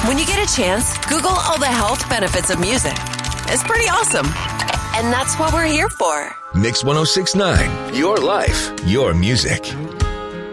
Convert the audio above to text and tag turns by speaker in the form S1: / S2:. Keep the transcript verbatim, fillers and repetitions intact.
S1: When you get a chance, Google all the health benefits of music. It's pretty awesome. And that's what we're here for.
S2: Mix one oh six point nine, your life, your music.